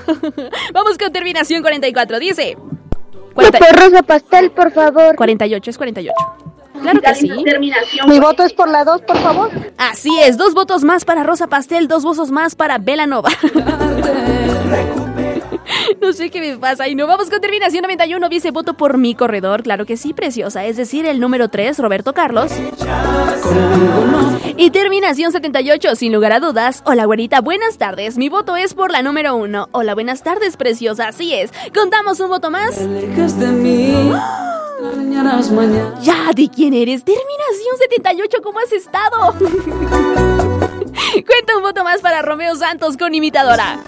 Vamos con terminación 44, dice... Voto rosa pastel, por favor. 48, es 48. Claro que sí. Mi voto es por la 2, por favor. Así es, 2 votos más para Rosa Pastel, 2 votos más para Belanova. No sé qué me pasa y no. Vamos con terminación 91, dice voto por mi corredor. Claro que sí, preciosa, es decir, el número 3, Roberto Carlos. Y terminación 78, sin lugar a dudas. Hola, güerita, buenas tardes. Mi voto es por la número 1. Hola, buenas tardes, preciosa, así es. Contamos un voto más. Ya, ¿de quién eres? Terminación 78, ¿cómo has estado? Cuenta un voto más para Romeo Santos con imitadora.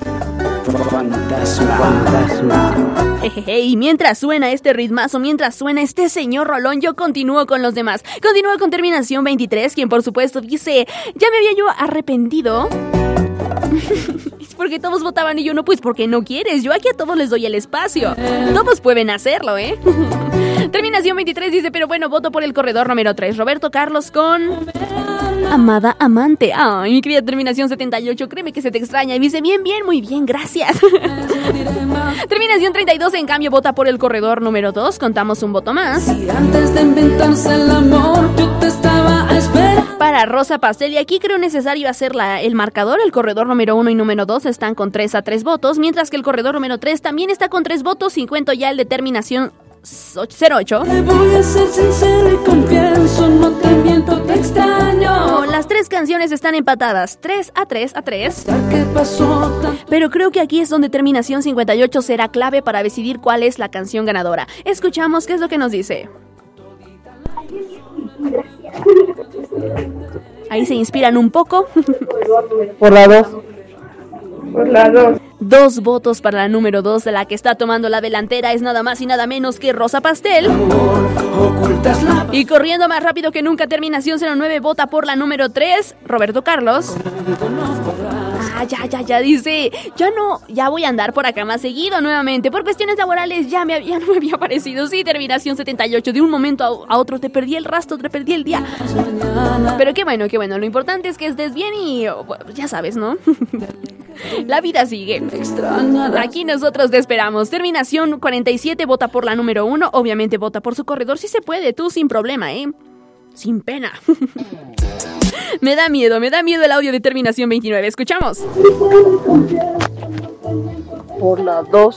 Jejeje, y mientras suena este ritmazo, mientras suena este señor rolón, yo continúo con los demás. Continúo con terminación 23, quien por supuesto dice, ya me había yo arrepentido. Porque todos votaban y yo no, pues porque no quieres. Yo aquí a todos les doy el espacio. Todos pueden hacerlo, ¿eh? Terminación 23 dice, pero bueno, voto por el corredor número 3, Roberto Carlos con... Amada amante. Ay, mi querida terminación 78, créeme que se te extraña. Y dice, bien, bien, muy bien, gracias. Terminación 32, en cambio, vota por el corredor número 2. Contamos un voto más. Si antes de inventarse el amor, yo te estaba a esperar. Para Rosa Pastel, y aquí creo necesario hacer el marcador. El corredor número 1 y número 2 están con 3-3 votos, mientras que el corredor número 3 también está con 3 votos. 50 ya el de terminación 08. Te voy a ser sincero y confieso, no te miento, te extraño. Las 3 canciones están empatadas, 3-3. Pero creo que aquí es donde terminación 58 será clave para decidir cuál es la canción ganadora. Escuchamos qué es lo que nos dice. Ahí se inspiran un poco. Por la 2. Por la 2. 2 votos para la número 2, de la que está tomando la delantera es nada más y nada menos que Rosa Pastel. Y corriendo más rápido que nunca, terminación 09 vota por la número 3, Roberto Carlos. Ya dice, ya voy a andar por acá más seguido nuevamente. Por cuestiones laborales ya no me había aparecido. Sí, terminación 78, de un momento a otro te perdí el rastro, te perdí el día. Pero qué bueno, lo importante es que estés bien y ya sabes, ¿no? La vida sigue. Aquí nosotros te esperamos. Terminación 47 vota por la número 1. Obviamente vota por su corredor. Si se puede, tú sin problema, ¿eh? Sin pena. Me da miedo el audio de terminación 29. Escuchamos. Por la 2.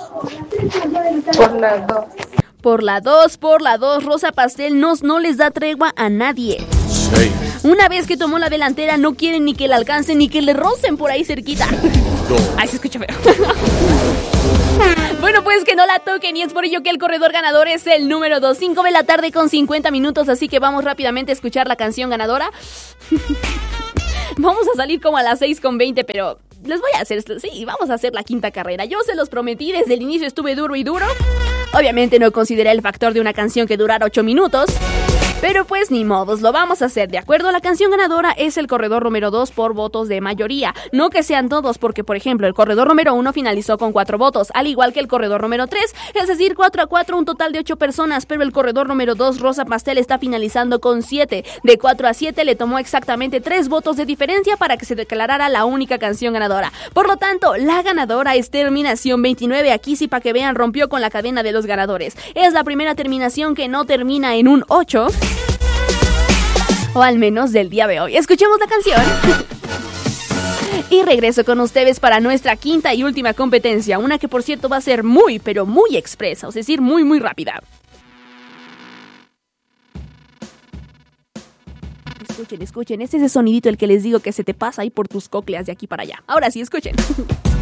Por la 2, Rosa Pastel no les da tregua a nadie. 6. Una vez que tomó la delantera, no quieren ni que la alcancen ni que le rocen por ahí cerquita. 2. Ay, se escucha feo. Bueno, pues que no la toquen, y es por ello que el corredor ganador es el número 2. 5 de la tarde con 50 minutos, así que vamos rápidamente a escuchar la canción ganadora. Vamos a salir como a las 6:20, pero les voy a hacer, sí, vamos a hacer la quinta carrera. Yo se los prometí, desde el inicio estuve duro y duro. Obviamente no consideré el factor de una canción que durara 8 minutos. Pero pues ni modos, lo vamos a hacer, ¿de acuerdo? La canción ganadora es el corredor número 2 por votos de mayoría. No que sean todos, porque por ejemplo el corredor número 1 finalizó con 4 votos, al igual que el corredor número 3, es decir, 4-4, un total de 8 personas. Pero el corredor número 2, Rosa Pastel, está finalizando con 7. De 4-7 le tomó exactamente 3 votos de diferencia para que se declarara la única canción ganadora. Por lo tanto, la ganadora es terminación 29. Aquí sí, para que vean, rompió con la cadena de los ganadores. Es la primera terminación que no termina en un 8. O al menos del día de hoy. Escuchemos la canción. Y regreso con ustedes para nuestra quinta y última competencia. Una que por cierto va a ser muy, pero muy expresa. Es decir, muy, muy rápida. Escuchen. Este es ese sonidito el que les digo que se te pasa ahí por tus cócleas de aquí para allá. Ahora sí, escuchen.